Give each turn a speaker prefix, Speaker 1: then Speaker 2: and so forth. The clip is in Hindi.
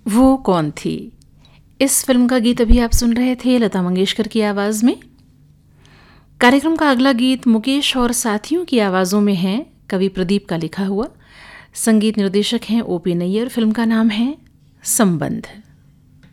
Speaker 1: वो कौन थी। इस फिल्म का गीत अभी आप सुन रहे थे लता मंगेशकर की आवाज़ में। कार्यक्रम का अगला गीत मुकेश और साथियों की आवाज़ों में है, कवि प्रदीप का लिखा हुआ। संगीत निर्देशक हैं ओपी नैयर। फिल्म का नाम है संबंध।